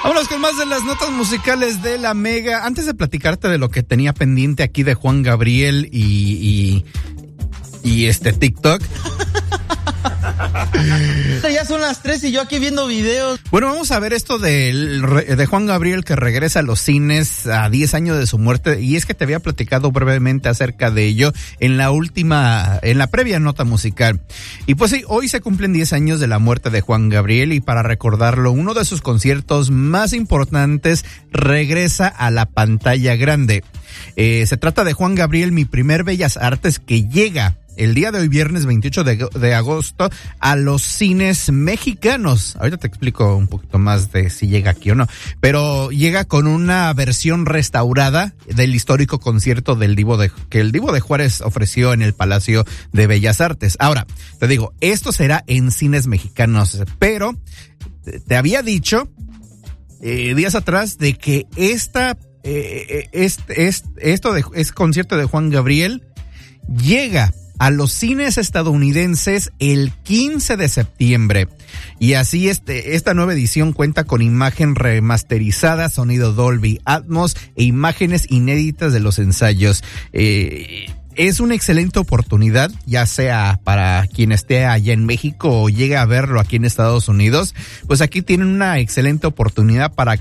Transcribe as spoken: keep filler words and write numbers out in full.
Vámonos con más de las notas musicales de la Mega. Antes de platicarte de lo que tenía pendiente aquí de Juan Gabriel y, y, y este TikTok. Ya son las tres y yo aquí viendo videos. Bueno, vamos a ver esto de, de Juan Gabriel, que regresa a los cines a diez años de su muerte. Y es que te había platicado brevemente acerca de ello en la última, en la previa nota musical. Y pues sí, hoy se cumplen diez años de la muerte de Juan Gabriel, y para recordarlo, uno de sus conciertos más importantes regresa a la pantalla grande. Eh, se trata de Juan Gabriel, Mi Primer Bellas Artes, que llega el día de hoy, viernes veintiocho de agosto, a los cines mexicanos. Ahorita te explico un poquito más de si llega aquí o no, pero llega con una versión restaurada del histórico concierto del Divo de, que el Divo de Juárez ofreció en el Palacio de Bellas Artes. Ahora, te digo, esto será en cines mexicanos, pero te había dicho eh, días atrás de que esta, eh, este, este, esto de, este concierto de Juan Gabriel llega a los cines estadounidenses el quince de septiembre. Y así este, esta nueva edición cuenta con imagen remasterizada, sonido Dolby Atmos e imágenes inéditas de los ensayos. Eh, es una excelente oportunidad, ya sea para quien esté allá en México o llegue a verlo aquí en Estados Unidos, pues aquí tienen una excelente oportunidad para